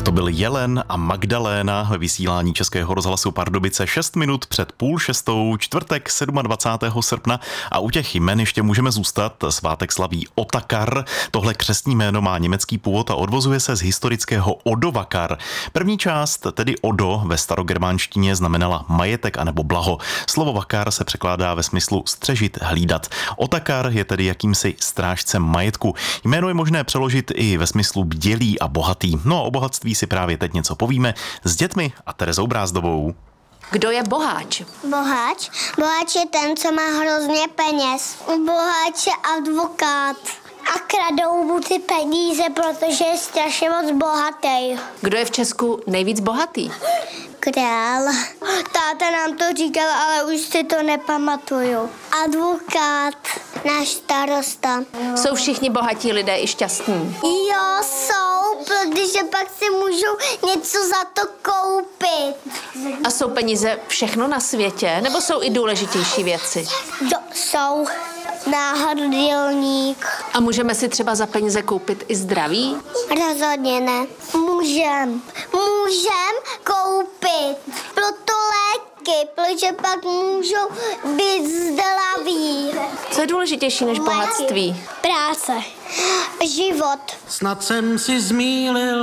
To byl Jelen a Magdaléna ve vysílání Českého rozhlasu Pardubice 6 minut před 5:30, čtvrtek 27. srpna a u těch jmen ještě můžeme zůstat. Svátek slaví Otakar. Tohle křestní jméno má německý původ a odvozuje se z historického Odovakar. První část, tedy Odo, ve starogermánštině znamenala majetek anebo blaho. Slovo vakar se překládá ve smyslu střežit, hlídat. Otakar je tedy jakýmsi strážcem majetku. Jméno je možné přeložit i ve smyslu bdělý a bohatý. No a o bohatství si právě teď něco povíme s dětmi a Terezou Brázdovou. Kdo je boháč? Boháč je ten, co má hrozně peněz. Boháč je advokát. A kradou mu ty peníze, protože je strašně moc bohatý. Kdo je v Česku nejvíc bohatý? Král. Táta nám to říkal, ale už si to nepamatuju. Advokát, náš starosta. Jsou všichni bohatí lidé i šťastní? Jo, jsou, protože pak si můžou něco za to koupit. A jsou peníze všechno na světě, nebo jsou i důležitější věci? Jo, jsou. Náhrdelník. A můžeme si třeba za peníze koupit i zdraví? Rozhodně ne. Můžem koupit. Proto léky, protože pak můžou být zdraví. Co je důležitější než bohatství? Práce. Život. Snad jsem si zmýlil